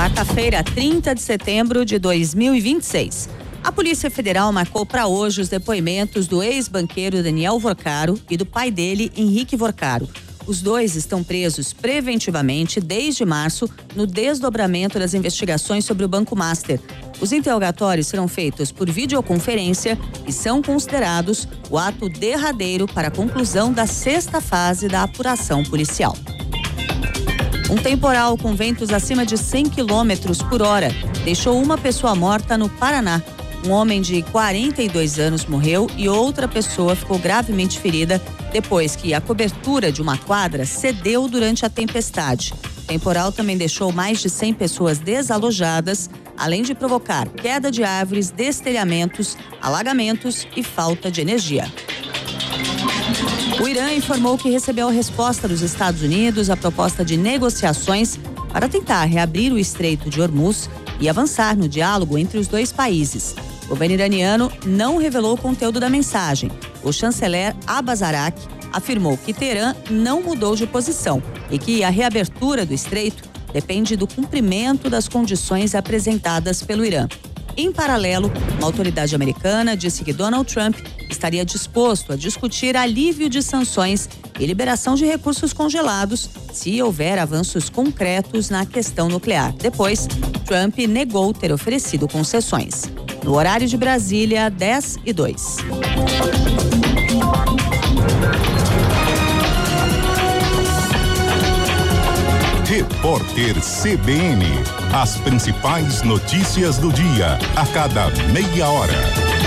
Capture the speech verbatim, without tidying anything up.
Quarta-feira, trinta de setembro de dois mil e vinte e seis. A Polícia Federal marcou para hoje os depoimentos do ex-banqueiro Daniel Vorcaro e do pai dele, Henrique Vorcaro. Os dois estão presos preventivamente desde março no desdobramento das investigações sobre o Banco Master. Os interrogatórios serão feitos por videoconferência e são considerados o ato derradeiro para a conclusão da sexta fase da apuração policial. Um temporal com ventos acima de cem quilômetros por hora deixou uma pessoa morta no Paraná. Um homem de quarenta e dois anos morreu e outra pessoa ficou gravemente ferida depois que a cobertura de uma quadra cedeu durante a tempestade. O temporal também deixou mais de cem pessoas desalojadas, além de provocar queda de árvores, destelhamentos, alagamentos e falta de energia. O Irã informou que recebeu a resposta dos Estados Unidos à proposta de negociações para tentar reabrir o Estreito de Hormuz e avançar no diálogo entre os dois países. O governo iraniano não revelou o conteúdo da mensagem. O chanceler Abbas Araqi afirmou que Teherã não mudou de posição e que a reabertura do estreito depende do cumprimento das condições apresentadas pelo Irã. Em paralelo, uma autoridade americana disse que Donald Trump estaria disposto a discutir alívio de sanções e liberação de recursos congelados se houver avanços concretos na questão nuclear. Depois, Trump negou ter oferecido concessões. No horário de Brasília, dez e dois. Repórter C B N. As principais notícias do dia, a cada meia hora.